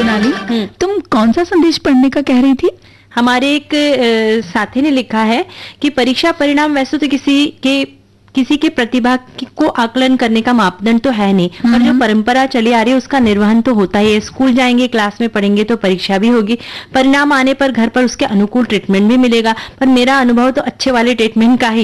सोनाली, तुम कौन सा संदेश पढ़ने का कह रही थी? हमारे एक साथी ने लिखा है कि परीक्षा परिणाम वैसे तो किसी के प्रतिभा को आकलन करने का मापदंड तो है नहीं, पर जो परंपरा चली आ रही है उसका निर्वहन तो होता ही है। स्कूल जाएंगे, क्लास में पढ़ेंगे तो परीक्षा भी होगी, परिणाम आने पर घर पर उसके अनुकूल ट्रीटमेंट भी मिलेगा। पर मेरा अनुभव तो अच्छे वाले ट्रीटमेंट का ही